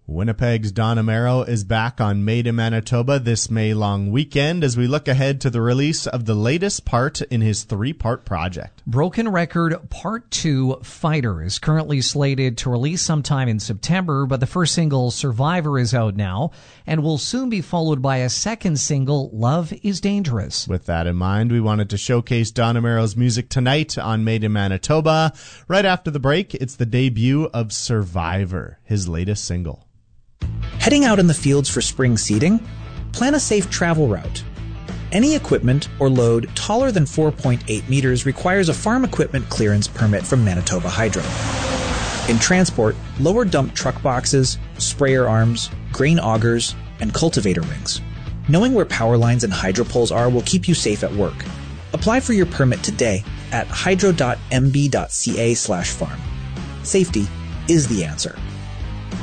Winnipeg's Don Amaro is back on Made in Manitoba this May long weekend as we look ahead to the release of the latest part in his 3-part project. Broken Record Part 2 Fighter is currently slated to release sometime in September, but the first single, Survivor, is out now and will soon be followed by a second single, Love is Dangerous. With that in mind, we wanted to showcase Don Amaro's music tonight on Made in Manitoba. Right after the break, it's the debut of Survivor, his latest single. Heading out in the fields for spring seeding? Plan a safe travel route. Any equipment or load taller than 4.8 meters requires a farm equipment clearance permit from Manitoba Hydro. In transport, lower dump truck boxes, sprayer arms, grain augers, and cultivator rings. Knowing where power lines and hydro poles are will keep you safe at work. Apply for your permit today at hydro.mb.ca/farm. Safety is the answer.